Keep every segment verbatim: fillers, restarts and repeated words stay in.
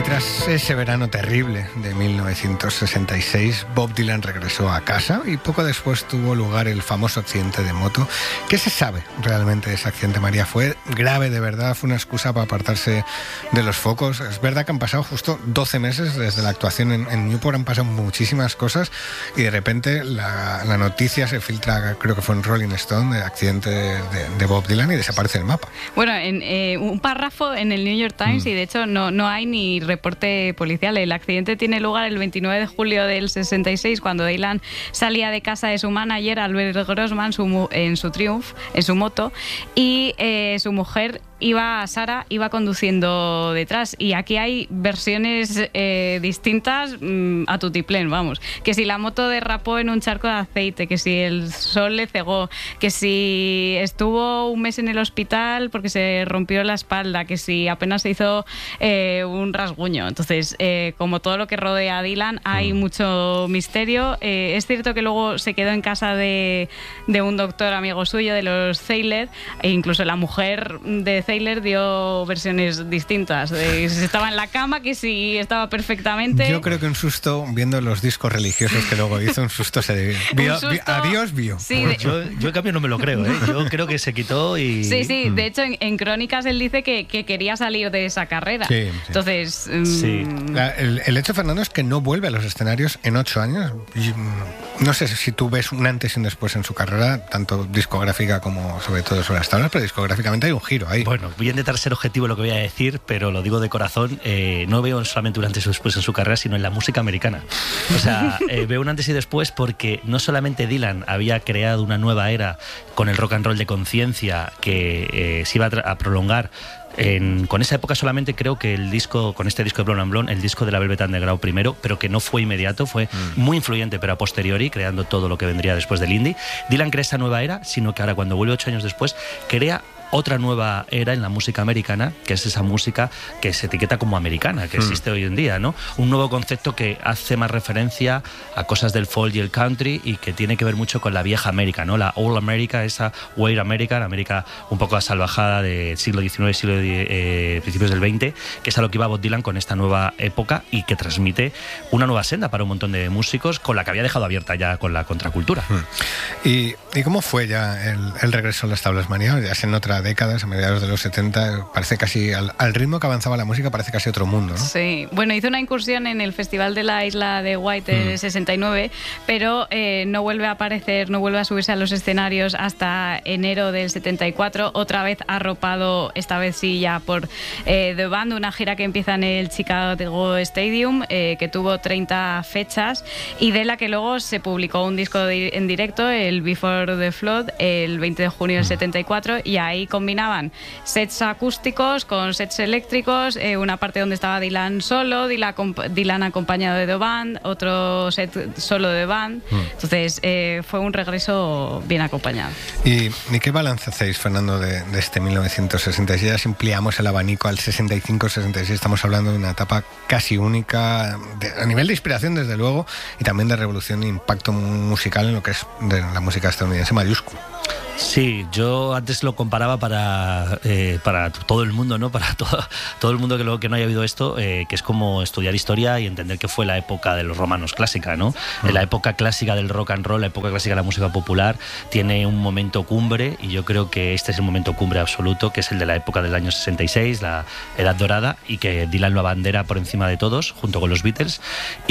tras ese verano terrible de mil novecientos sesenta y seis, Bob Dylan regresó a casa y poco después tuvo lugar el famoso accidente de moto. ¿Qué se sabe realmente de ese accidente, María? ¿Fue grave de verdad? ¿Fue una excusa para apartarse de los focos? Es verdad que han pasado justo doce meses desde la actuación en, en Newport, han pasado muchísimas cosas y de repente la, la noticia se filtra, creo que fue en Rolling Stone, del accidente de, de, de Bob Dylan, y desaparece el mapa. Bueno, en eh, un párrafo en el New York Times mm. y de hecho no, no hay ni reporte policial. El accidente tiene lugar el veintinueve de julio del sesenta y seis, cuando Dylan salía de casa de su manager, Albert Grossman, su, en su Triumph, en su moto, y eh, su mujer iba, Sara, iba conduciendo detrás. Y aquí hay versiones eh, distintas mmm, a tutiplén, vamos. Que si la moto derrapó en un charco de aceite, que si el sol le cegó, que si estuvo un mes en el hospital porque se rompió la espalda, que si apenas se hizo eh, un rasguño. Entonces, eh, como todo lo que rodea a Dylan, hay mm. mucho misterio. Eh, es cierto que luego se quedó en casa de, de un doctor amigo suyo, de los Zaylor, e incluso la mujer de Zaylor dio versiones distintas, de si estaba en la cama, que si estaba perfectamente. Yo creo que un susto, viendo los discos religiosos que luego hizo, un susto se debió. Vio, susto, vi, a Dios vio. Sí, de... yo, yo en cambio no me lo creo, ¿eh? Yo creo que se quitó y... Sí, sí, de hecho en, en Crónicas él dice que, que quería salir de esa carrera. Sí, sí. Entonces... Sí. Mmm... La, el, el hecho, Fernando, es que no vuelve a los escenarios en ocho años. Y, no sé si tú ves un antes y un después en su carrera, tanto discográfica como sobre todo sobre las tablas, pero discográficamente hay un giro ahí. Bueno, voy a intentar ser objetivo lo que voy a decir, pero lo digo de corazón, eh, no veo solamente un antes y después en su carrera, sino en la música americana. O sea, eh, veo un antes y después porque no solamente Dylan había creado una nueva era con el rock and roll de conciencia que eh, se iba a, a prolongar. En, con esa época solamente creo que el disco, con este disco de Blonde on Blonde, el disco de la Velvet Underground primero, pero que no fue inmediato, fue mm. muy influyente, pero a posteriori, creando todo lo que vendría después del indie. Dylan crea esa nueva era, sino que ahora cuando vuelve ocho años después, crea otra nueva era en la música americana, que es esa música que se etiqueta como americana, que existe mm. hoy en día, ¿no? Un nuevo concepto que hace más referencia a cosas del folk y el country y que tiene que ver mucho con la vieja América, ¿no? La Old America, esa White America, la América un poco asalvajada del siglo diecinueve, siglo eh, principios del veinte, que es a lo que iba Bob Dylan con esta nueva época y que transmite una nueva senda para un montón de músicos, con la que había dejado abierta ya con la contracultura. Mm. ¿Y, ¿Y cómo fue ya el, el regreso a las tablas, María? Ya se nota décadas, a mediados de los setenta, parece casi, al, al ritmo que avanzaba la música, parece casi otro mundo, ¿no? Sí, bueno, hizo una incursión en el Festival de la Isla de White en mm. sesenta y nueve, pero eh, no vuelve a aparecer, no vuelve a subirse a los escenarios hasta enero del setenta y cuatro, otra vez arropado, esta vez sí ya por eh, The Band, una gira que empieza en el Chicago Stadium, eh, que tuvo treinta fechas y de la que luego se publicó un disco de, en directo, el Before the Flood, el veinte de junio del setenta y cuatro, y ahí combinaban sets acústicos con sets eléctricos, eh, una parte donde estaba Dylan solo, Dylan, Dylan acompañado de The Band, otro set solo de The Band. Mm. Entonces eh, fue un regreso bien acompañado. ¿Y, y qué balance hacéis, Fernando, de, de este mil novecientos sesenta y seis? Ya si ampliamos el abanico al sesenta y cinco sesenta y seis, estamos hablando de una etapa casi única, de, a nivel de inspiración desde luego, y también de revolución e impacto musical en lo que es de la música estadounidense mayúsculo. Sí, yo antes lo comparaba para, eh, para todo el mundo, ¿no? Para todo, todo el mundo que, lo, que no haya oído esto, eh, que es como estudiar historia y entender que fue la época de los romanos clásica, ¿no? Mm. La época clásica del rock and roll, la época clásica de la música popular, tiene un momento cumbre y yo creo que este es el momento cumbre absoluto, que es el de la época del año sesenta y seis, la Edad Dorada, y que Dylan lo abandera por encima de todos, junto con los Beatles,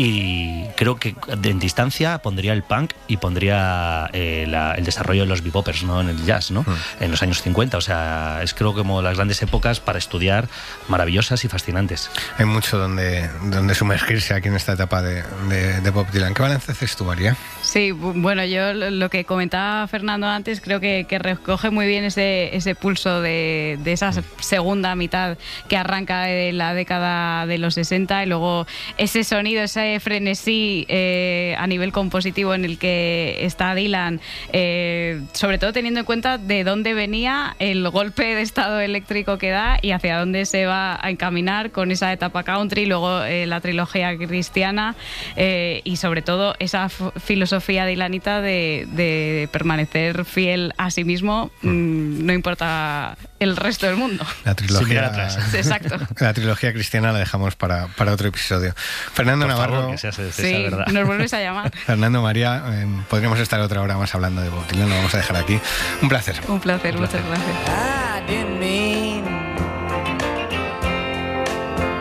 y creo que en distancia pondría el punk y pondría eh, la, el desarrollo de los bebopers, ¿no? En el jazz, ¿no? Mm. En los años cincuenta, o sea, es creo como las grandes épocas para estudiar, maravillosas y fascinantes. Hay mucho donde, donde sumergirse aquí en esta etapa de, de, de Bob Dylan. ¿Qué balance haces tú, María? Sí, bueno, yo lo que comentaba Fernando antes, creo que, que recoge muy bien ese, ese pulso de, de esa segunda mitad que arranca de la década de los sesenta, y luego ese sonido, ese frenesí eh, a nivel compositivo en el que está Dylan, eh, sobre todo teniendo teniendo en cuenta de dónde venía el golpe de estado eléctrico que da y hacia dónde se va a encaminar con esa etapa country, luego eh, la trilogía cristiana eh, y sobre todo esa f- filosofía dylanita de, de permanecer fiel a sí mismo, mmm, no importa el resto del mundo. La trilogía, atrás. Exacto. La trilogía cristiana la dejamos para, para otro episodio. Fernando Por Navarro. favor, que sea, sea, sea Sí, verdad. nos vuelves a llamar. Fernando María, eh, podríamos estar otra hora más hablando de Bob Dylan, lo vamos a dejar aquí. Un placer. Un placer, Un placer. muchas gracias. I didn't mean